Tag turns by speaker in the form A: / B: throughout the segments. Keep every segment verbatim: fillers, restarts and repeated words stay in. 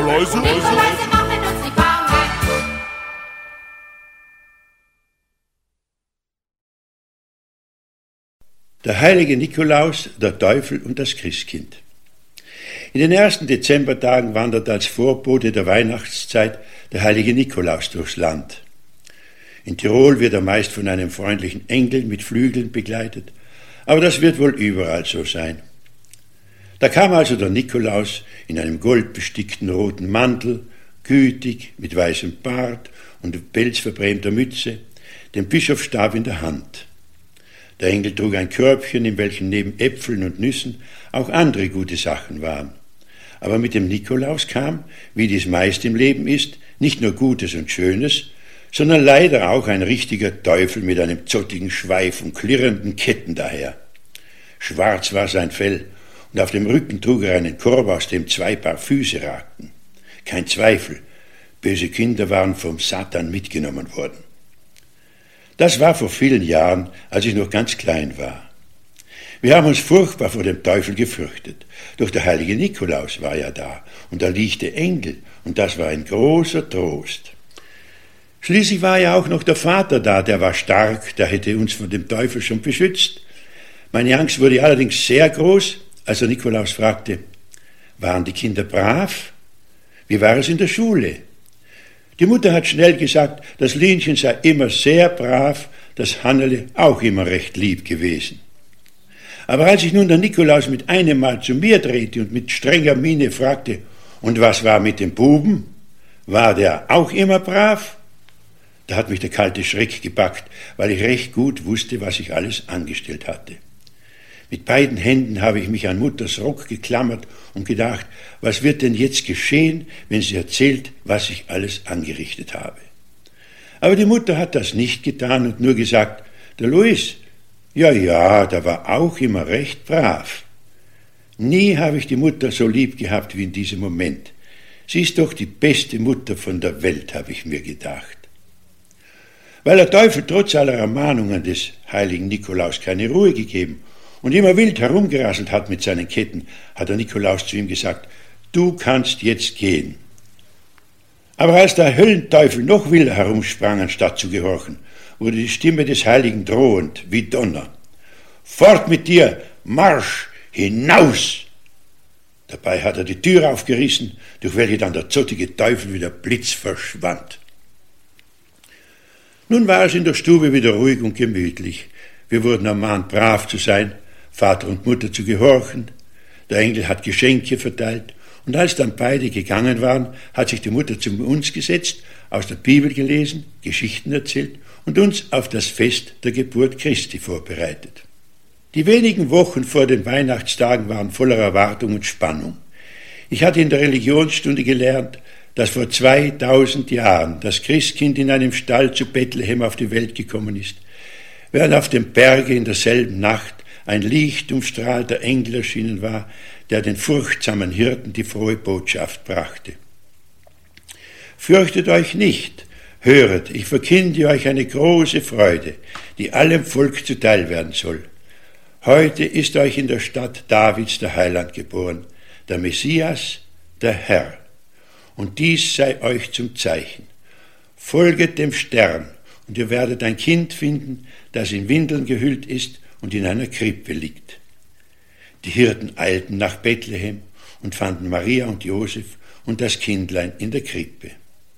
A: Nikoläuse,
B: Nikoläuse machen uns nicht bange.
C: Der heilige Nikolaus, der Teufel und das Christkind. In den ersten Dezembertagen wandert als Vorbote der Weihnachtszeit der heilige Nikolaus durchs Land. In Tirol wird er meist von einem freundlichen Engel mit Flügeln begleitet, aber das wird wohl überall so sein. Da kam also der Nikolaus in einem goldbestickten roten Mantel, gütig, mit weißem Bart und pelzverbrämter Mütze, den Bischofsstab in der Hand. Der Engel trug ein Körbchen, in welchem neben Äpfeln und Nüssen auch andere gute Sachen waren. Aber mit dem Nikolaus kam, wie dies meist im Leben ist, nicht nur Gutes und Schönes, sondern leider auch ein richtiger Teufel mit einem zottigen Schweif und klirrenden Ketten daher. Schwarz war sein Fell, und auf dem Rücken trug er einen Korb, aus dem zwei Paar Füße ragten. Kein Zweifel, böse Kinder waren vom Satan mitgenommen worden. Das war vor vielen Jahren, als ich noch ganz klein war. Wir haben uns furchtbar vor dem Teufel gefürchtet. Doch der heilige Nikolaus war ja da, und da liegte Engel, und das war ein großer Trost. Schließlich war ja auch noch der Vater da, der war stark, der hätte uns von dem Teufel schon beschützt. Meine Angst wurde allerdings sehr groß, als der Nikolaus fragte, waren die Kinder brav? Wie war es in der Schule? Die Mutter hat schnell gesagt, das Linchen sei immer sehr brav, das Hannele auch immer recht lieb gewesen. Aber als sich nun der Nikolaus mit einem Mal zu mir drehte und mit strenger Miene fragte, und was war mit dem Buben? War der auch immer brav? Da hat mich der kalte Schreck gepackt, weil ich recht gut wusste, was ich alles angestellt hatte. Mit beiden Händen habe ich mich an Mutters Rock geklammert und gedacht, was wird denn jetzt geschehen, wenn sie erzählt, was ich alles angerichtet habe. Aber die Mutter hat das nicht getan und nur gesagt, der Luis, ja, ja, der war auch immer recht brav. Nie habe ich die Mutter so lieb gehabt wie in diesem Moment. Sie ist doch die beste Mutter von der Welt, habe ich mir gedacht. Weil der Teufel trotz aller Ermahnungen des heiligen Nikolaus keine Ruhe gegeben und immer wild herumgerasselt hat mit seinen Ketten, hat der Nikolaus zu ihm gesagt, du kannst jetzt gehen. Aber als der Höllenteufel noch wilder herumsprang, anstatt zu gehorchen, wurde die Stimme des Heiligen drohend, wie Donner. Fort mit dir, Marsch, hinaus! Dabei hat er die Tür aufgerissen, durch welche dann der zottige Teufel wie der Blitz verschwand. Nun war es in der Stube wieder ruhig und gemütlich. Wir wurden ermahnt, brav zu sein, Vater und Mutter zu gehorchen. Der Engel hat Geschenke verteilt. Und als dann beide gegangen waren, hat sich die Mutter zu uns gesetzt, aus der Bibel gelesen, Geschichten erzählt und uns auf das Fest der Geburt Christi vorbereitet. Die wenigen Wochen vor den Weihnachtstagen waren voller Erwartung und Spannung. Ich hatte in der Religionsstunde gelernt, dass vor zweitausend Jahren das Christkind in einem Stall zu Bethlehem auf die Welt gekommen ist, während auf dem Berge in derselben Nacht ein lichtumstrahlter Engel erschienen war, der den furchtsamen Hirten die frohe Botschaft brachte. Fürchtet euch nicht, höret, ich verkünde euch eine große Freude, die allem Volk zuteil werden soll. Heute ist euch in der Stadt Davids der Heiland geboren, der Messias, der Herr. Und dies sei euch zum Zeichen. Folget dem Stern, und ihr werdet ein Kind finden, das in Windeln gehüllt ist und in einer Krippe liegt. Die Hirten eilten nach Bethlehem und fanden Maria und Josef und das Kindlein in der Krippe.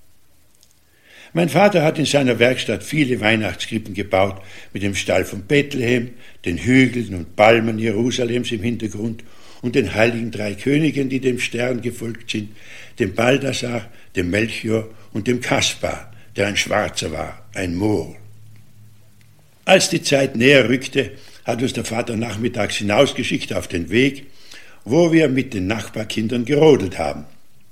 C: Mein Vater hat in seiner Werkstatt viele Weihnachtskrippen gebaut, mit dem Stall von Bethlehem, den Hügeln und Palmen Jerusalems im Hintergrund und den heiligen drei Königen, die dem Stern gefolgt sind, dem Balthasar, dem Melchior und dem Kaspar, der ein Schwarzer war, ein Moor. Als die Zeit näher rückte, hat uns der Vater nachmittags hinausgeschickt auf den Weg, wo wir mit den Nachbarkindern gerodelt haben.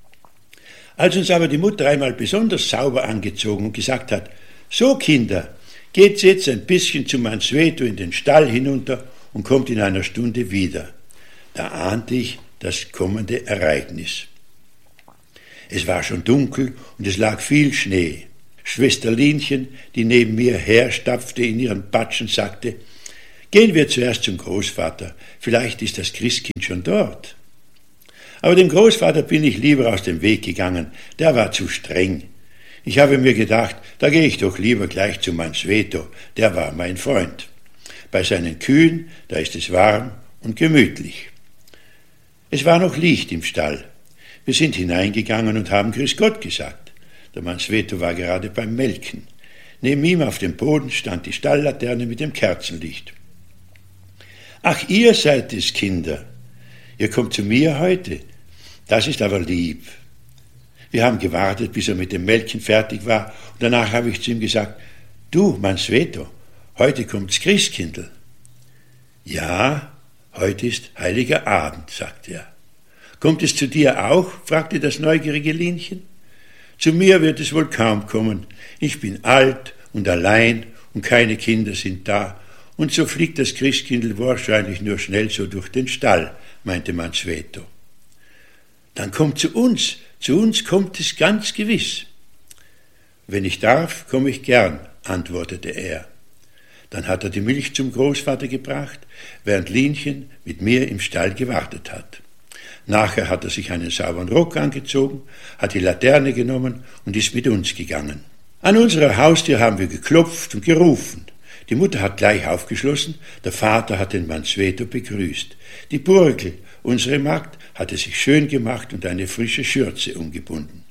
C: Als uns aber die Mutter einmal besonders sauber angezogen und gesagt hat, so Kinder, geht jetzt ein bisschen zu Mansueto in den Stall hinunter und kommt in einer Stunde wieder. Da ahnte ich das kommende Ereignis. Es war schon dunkel und es lag viel Schnee. Schwester Linchen, die neben mir herstapfte in ihren Patschen, sagte, gehen wir zuerst zum Großvater, vielleicht ist das Christkind schon dort. Aber dem Großvater bin ich lieber aus dem Weg gegangen, der war zu streng. Ich habe mir gedacht, da gehe ich doch lieber gleich zu Mansueto, der war mein Freund. Bei seinen Kühen, da ist es warm und gemütlich. Es war noch Licht im Stall. Wir sind hineingegangen und haben Grüß Gott gesagt. Der Mansueto war gerade beim Melken. Neben ihm auf dem Boden stand die Stalllaterne mit dem Kerzenlicht. »Ach, ihr seid es, Kinder. Ihr kommt zu mir heute. Das ist aber lieb.« Wir haben gewartet, bis er mit dem Melken fertig war, und danach habe ich zu ihm gesagt, »Du, Mansueto, heute kommt's Christkindl.« »Ja, heute ist heiliger Abend«, sagte er. »Kommt es zu dir auch?« fragte das neugierige Linchen. »Zu mir wird es wohl kaum kommen. Ich bin alt und allein und keine Kinder sind da. Und so fliegt das Christkindl wahrscheinlich nur schnell so durch den Stall«, meinte Mansueto. »Dann kommt zu uns, zu uns kommt es ganz gewiss.« »Wenn ich darf, komme ich gern«, antwortete er. Dann hat er die Milch zum Großvater gebracht, während Linchen mit mir im Stall gewartet hat. Nachher hat er sich einen sauberen Rock angezogen, hat die Laterne genommen und ist mit uns gegangen. An unserer Haustür haben wir geklopft und gerufen. Die Mutter hat gleich aufgeschlossen, der Vater hat den Mansueto begrüßt. Die Burgel, unsere Magd, hatte sich schön gemacht und eine frische Schürze umgebunden.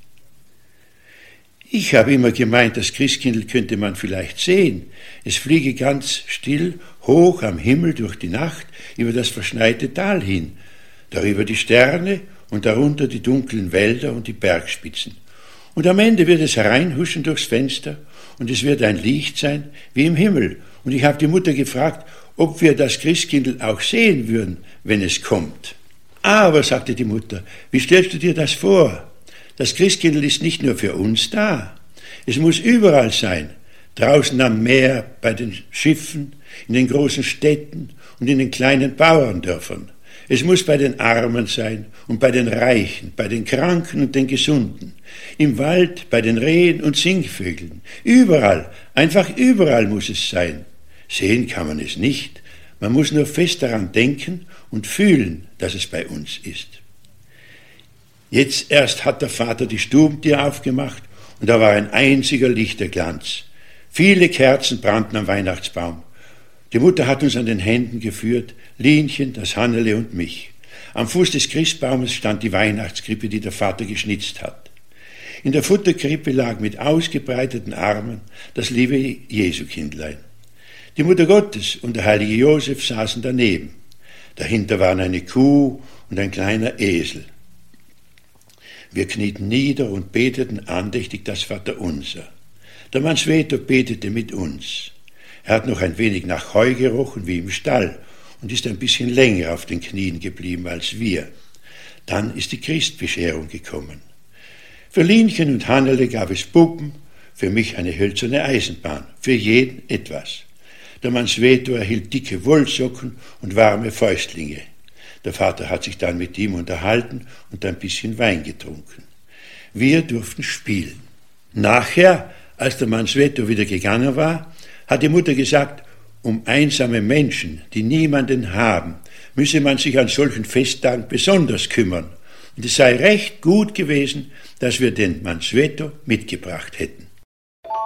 C: Ich habe immer gemeint, das Christkindl könnte man vielleicht sehen. Es fliege ganz still hoch am Himmel durch die Nacht über das verschneite Tal hin, darüber die Sterne und darunter die dunklen Wälder und die Bergspitzen. Und am Ende wird es hereinhuschen durchs Fenster und es wird ein Licht sein wie im Himmel. Und ich habe die Mutter gefragt, ob wir das Christkindl auch sehen würden, wenn es kommt. Aber, sagte die Mutter, wie stellst du dir das vor? Das Christkindl ist nicht nur für uns da. Es muss überall sein. Draußen am Meer, bei den Schiffen, in den großen Städten und in den kleinen Bauerndörfern. Es muss bei den Armen sein und bei den Reichen, bei den Kranken und den Gesunden, im Wald, bei den Rehen und Singvögeln. Überall, einfach überall muss es sein. Sehen kann man es nicht. Man muss nur fest daran denken und fühlen, dass es bei uns ist. Jetzt erst hat der Vater die Stubentür aufgemacht und da war ein einziger Lichterglanz. Viele Kerzen brannten am Weihnachtsbaum. Die Mutter hat uns an den Händen geführt, Linchen, das Hannele und mich. Am Fuß des Christbaumes stand die Weihnachtskrippe, die der Vater geschnitzt hat. In der Futterkrippe lag mit ausgebreiteten Armen das liebe Jesukindlein. Die Mutter Gottes und der heilige Josef saßen daneben. Dahinter waren eine Kuh und ein kleiner Esel. Wir knieten nieder und beteten andächtig das Vaterunser. Der Mansueto betete mit uns. Er hat noch ein wenig nach Heu gerochen wie im Stall und ist ein bisschen länger auf den Knien geblieben als wir. Dann ist die Christbescherung gekommen. Für Linchen und Hannele gab es Puppen, für mich eine hölzerne Eisenbahn, für jeden etwas. Der Mansueto erhielt dicke Wollsocken und warme Fäustlinge. Der Vater hat sich dann mit ihm unterhalten und ein bisschen Wein getrunken. Wir durften spielen. Nachher, als der Mansueto wieder gegangen war, hat die Mutter gesagt, um einsame Menschen, die niemanden haben, müsse man sich an solchen Festtagen besonders kümmern. Und es sei recht gut gewesen, dass wir den Mansueto mitgebracht hätten.